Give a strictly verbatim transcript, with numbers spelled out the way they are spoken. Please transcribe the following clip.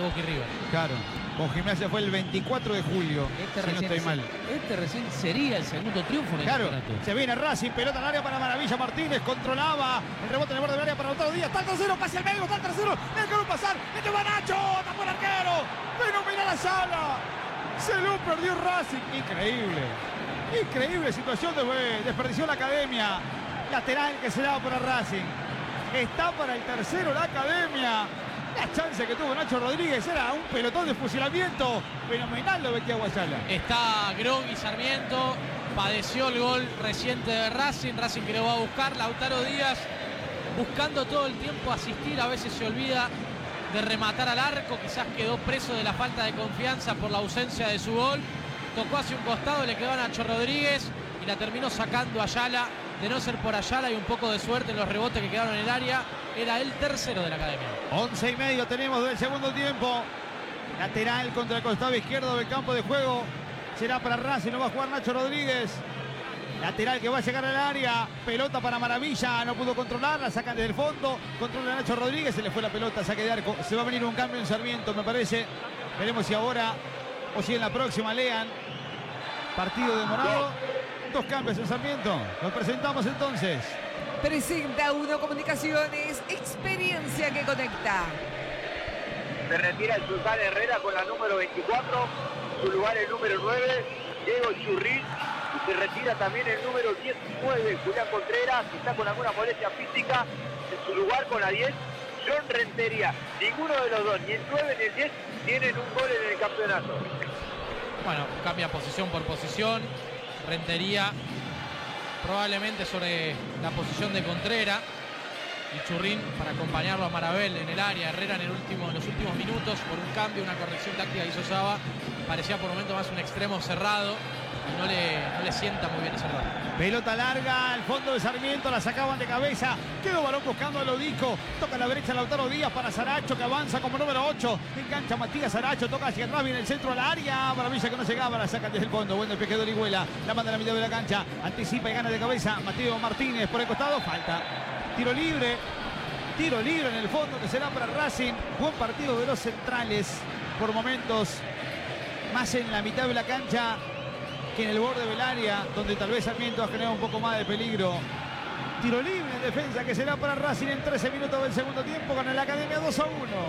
Boca y River. Claro, con Gimnasia fue el veinticuatro de julio, Este, si no recién, estoy mal. este recién sería el segundo triunfo en el Claro, campeonato. se viene Racing, pelota al área para Maravilla Martínez, controlaba el rebote en el borde del área para Lautaro Díaz, está el tercero, pase al medio, está el tercero, déjalo pasar, mete Nacho, tapó el arquero, fenomenal la sala, se lo perdió Racing, increíble, increíble situación, de, desperdició la Academia, lateral que se daba para Racing, está para el tercero la Academia. La chance que tuvo Nacho Rodríguez era un pelotón de fusilamiento fenomenal lo Betia Guayala. Está Grogui Sarmiento, padeció el gol reciente de Racing, Racing que lo va a buscar, Lautaro Díaz buscando todo el tiempo asistir, a veces se olvida de rematar al arco, quizás quedó preso de la falta de confianza por la ausencia de su gol, tocó hacia un costado, le quedó a Nacho Rodríguez y la terminó sacando Ayala. De no ser por Ayala y un poco de suerte en los rebotes que quedaron en el área, era el tercero de la Academia. once y medio tenemos del segundo tiempo. Lateral contra el costado izquierdo del campo de juego. Será para Racing, no va a jugar Nacho Rodríguez. Lateral que va a llegar al área. Pelota para Maravilla, no pudo controlarla, sacan desde el fondo. Controla Nacho Rodríguez, se le fue la pelota, saque de arco. Se va a venir un cambio en Sarmiento, me parece. Veremos si ahora o si en la próxima lean. Partido demorado. Dos cambios en Sarmiento. Los presentamos entonces. Presenta Uno Comunicaciones, experiencia que conecta. Se retira el Sultán Herrera con la número veinticuatro, en su lugar el número nueve, Diego Churrín, y se retira también el número diecinueve, Julián Contreras, que está con alguna molestia física, en su lugar con la diez, John Rentería. Ninguno de los dos, ni el nueve ni el diez, tienen un gol en el campeonato. Bueno, cambia posición por posición. Rentería probablemente sobre la posición de Contreras y Churrín para acompañarlo a Marabel en el área. Herrera en, el último, en los últimos minutos por un cambio, una corrección táctica que hizo Saba, parecía por momentos más un extremo cerrado y no le, no le sienta muy bien ese rol. Pelota larga al fondo de Sarmiento, la sacaban de cabeza, quedó balón buscando a Lodico, toca a la derecha Lautaro Díaz para Saracho que avanza como número ocho, engancha Matías Saracho, toca hacia atrás, viene el centro al área, Maravilla que no llegaba, la sacan desde el fondo, bueno el pequeño de Orihuela, la manda a la mitad de la cancha, anticipa y gana de cabeza Mateo Martínez por el costado, falta, tiro libre, tiro libre en el fondo que será para Racing, buen partido de los centrales, por momentos más en la mitad de la cancha que en el borde del área, donde tal vez Sarmiento ha generado un poco más de peligro. Tiro libre en defensa que será para Racing en trece minutos del segundo tiempo con la Academia dos a uno.